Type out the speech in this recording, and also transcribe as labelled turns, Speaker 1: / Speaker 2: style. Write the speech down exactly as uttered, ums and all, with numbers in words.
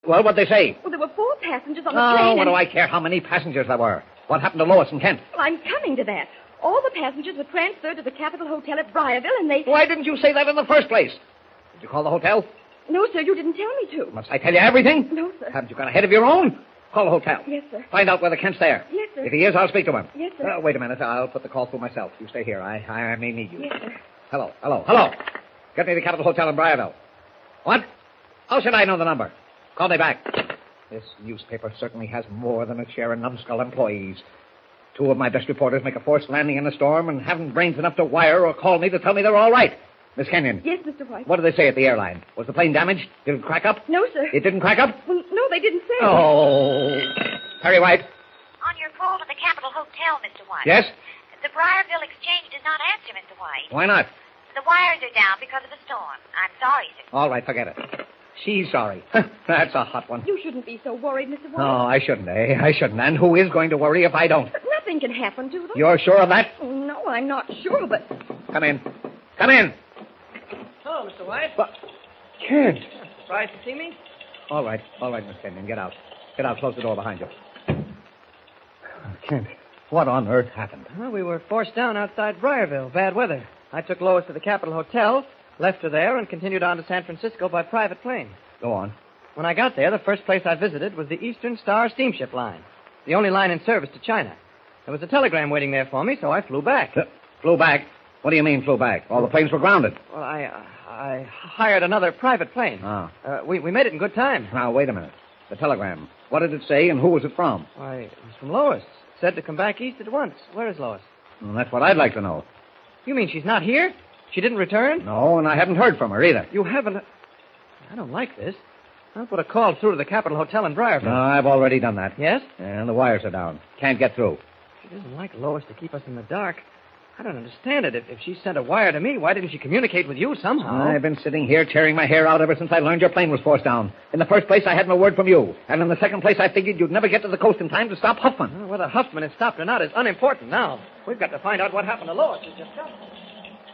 Speaker 1: Well, what'd they say?
Speaker 2: Well, there were four passengers on the
Speaker 1: Oh,
Speaker 2: plane.
Speaker 1: what
Speaker 2: and...
Speaker 1: do I care how many passengers there were? What happened to Lois and Kent?
Speaker 2: Well, I'm coming to that. All the passengers were transferred to the Capitol Hotel at Briarville, and they...
Speaker 1: Why didn't you say that in the first place? Did you call the hotel?
Speaker 2: No, sir, you didn't tell me to.
Speaker 1: Must I tell you everything?
Speaker 2: No, sir.
Speaker 1: Haven't you got a head of your own? Call the hotel.
Speaker 2: Yes, sir.
Speaker 1: Find out whether Kent's there.
Speaker 2: Yes, sir.
Speaker 1: If he is, I'll speak to him.
Speaker 2: Yes, sir.
Speaker 1: Uh, wait a minute. I'll put the call through myself. You stay here. I, I may need you.
Speaker 2: Yes, sir.
Speaker 1: Hello, hello, hello. Get me the Capitol Hotel in Briarville. What? How should I know the number? Call me back. This newspaper certainly has more than its share of numbskull employees. Two of my best reporters make a forced landing in a storm and haven't brains enough to wire or call me to tell me they're all right. Miss Kenyon.
Speaker 2: Yes, Mister White.
Speaker 1: What did they say at the airline? Was the plane damaged? Did it crack up?
Speaker 2: No, sir.
Speaker 1: It didn't crack up?
Speaker 2: Well, no, they didn't say.
Speaker 1: Oh. Harry White.
Speaker 3: On your call to the Capitol Hotel, Mister White.
Speaker 1: Yes?
Speaker 3: The Briarville Exchange did not answer, Mister White.
Speaker 1: Why not?
Speaker 3: The wires are down because of the storm. I'm sorry, sir.
Speaker 1: All right, forget it. She's sorry. That's a hot one.
Speaker 2: You shouldn't be so worried, Mister White.
Speaker 1: Oh, I shouldn't, eh? I shouldn't. And who is going to worry if I don't?
Speaker 2: But nothing can happen to them.
Speaker 1: You're sure of that?
Speaker 2: Oh, no, I'm not sure, but...
Speaker 1: Come in. Come in.
Speaker 4: Hello, Mister White.
Speaker 1: What? Kent.
Speaker 4: Surprised to see me?
Speaker 1: All right. All right, Miss Kenyon. Get out. Get out. Close the door behind you. Kent, what on earth happened?
Speaker 4: Well, we were forced down outside Briarville. Bad weather. I took Lois to the Capitol Hotel, left her there, and continued on to San Francisco by private plane.
Speaker 1: Go on.
Speaker 4: When I got there, the first place I visited was the Eastern Star Steamship Line, the only line in service to China. There was a telegram waiting there for me, so I flew back.
Speaker 1: Uh, flew back? What do you mean, flew back? All the planes were grounded.
Speaker 4: Well, I uh, I hired another private plane.
Speaker 1: Ah.
Speaker 4: Uh, we, we made it in good time.
Speaker 1: Now, wait a minute. The telegram. What did it say, and who was it from?
Speaker 4: Why, it was from Lois. It said to come back east at once. Where is Lois?
Speaker 1: Well, that's what I'd like to know.
Speaker 4: You mean she's not here? She didn't return?
Speaker 1: No, and I haven't heard from her either.
Speaker 4: You haven't... I don't like this. I'll put a call through to the Capitol Hotel in Briarville.
Speaker 1: No, I've already done that.
Speaker 4: Yes?
Speaker 1: And the wires are down. Can't get through.
Speaker 4: She doesn't like Lois to keep us in the dark. I don't understand it. If, if she sent a wire to me, why didn't she communicate with you somehow?
Speaker 1: I've been sitting here tearing my hair out ever since I learned your plane was forced down. In the first place, I had no word from you. And in the second place, I figured you'd never get to the coast in time to stop Huffman.
Speaker 4: Well, whether Huffman is stopped or not is unimportant now. We've got to find out what happened to Lois. She's just come.